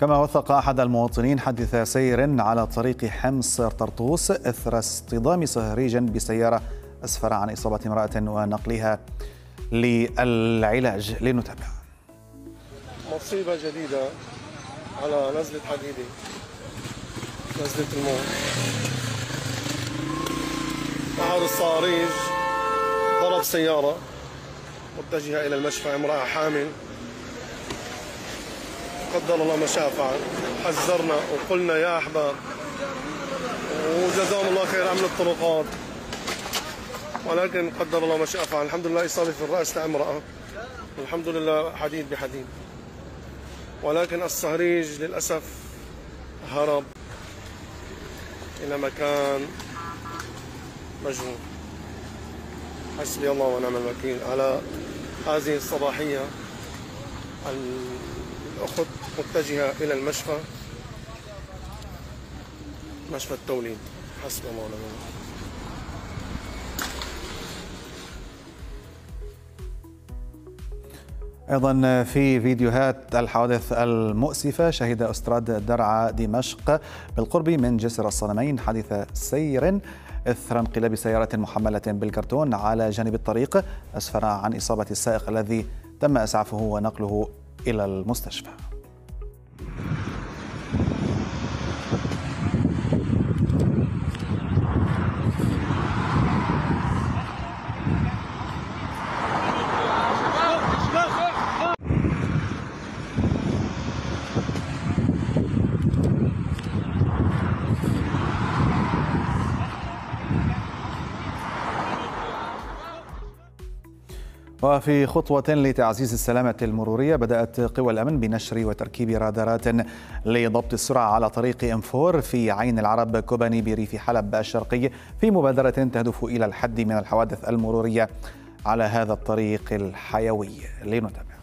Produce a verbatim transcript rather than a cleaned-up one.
كما وثق أحد المواطنين حادث سير على طريق حمص طرطوس إثر اصطدام صهريج بسيارة أسفر عن إصابة امرأة ونقلها للعلاج. لنتابع. مصيبة جديدة على نزلة حديدة، نزلة الموت. أحد الصهاريج ضرب سيارة متجهة إلى المشفى امرأة حامل، قدر الله ما شاء فعل. حذرنا وقلنا يا أحباب، وجزاهم الله خير عمل الطرقات، ولكن قدر الله ما شاء فعل. الحمد لله إصابة في الرأس لامرأة، الحمد لله حديد بحديد، ولكن الصهريج للأسف هرب إلى مكان مجهول. حسبي الله ونعم الوكيل على هذه الصباحية. الأخت متجهة إلى المشفى، مشفى التوليد. حسبي الله ونعم الوكيل. أيضا في فيديوهات الحوادث المؤسفة، شهد أستراد درعا دمشق بالقرب من جسر الصنمين حادث سير إثر انقلاب سيارة محملة بالكرتون على جانب الطريق أسفر عن إصابة السائق الذي تم إسعافه ونقله إلى المستشفى. وفي خطوة لتعزيز السلامة المرورية، بدأت قوى الأمن بنشر وتركيب رادارات لضبط السرعة على طريق إم أربعة في عين العرب كوباني بريف حلب الشرقي، في مبادرة تهدف إلى الحد من الحوادث المرورية على هذا الطريق الحيوي. لنتابع.